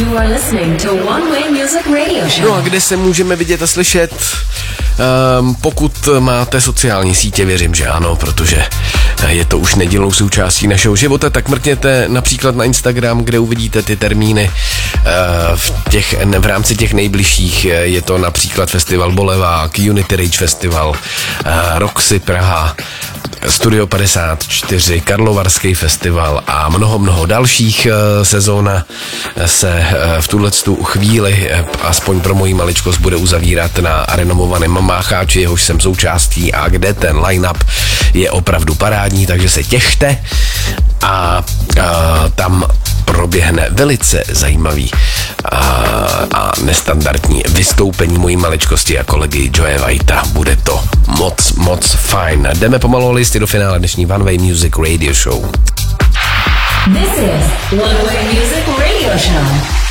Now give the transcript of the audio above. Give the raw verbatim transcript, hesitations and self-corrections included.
You are listening to One Way Music Radio Show. No a kde se můžeme vidět a slyšet? Um, pokud máte sociální sítě, věřím, že ano, protože je to už nedílnou součástí našeho života, tak mrkněte například na Instagram, kde uvidíte ty termíny uh, v, těch, v rámci těch nejbližších. Je to například Festival Bolevák, Unity Rage Festival, uh, Roxy Praha, Studio padesát čtyři, Karlovarský festival a mnoho, mnoho dalších. Sezóna se v tuhletu chvíli, aspoň pro moji maličkost, bude uzavírat na renomovaném Mácháči, jehož jsem součástí a kde ten line-up je opravdu parádní, takže se těšte a, a tam proběhne velice zajímavý a, a nestandardní vystoupení mojí maličkosti a kolegy Joe Whitea. Bude to moc, moc fajn. Jdeme pomalu listy do finále dnešní One Way Music Radio Show. This is One Way Music Radio Show.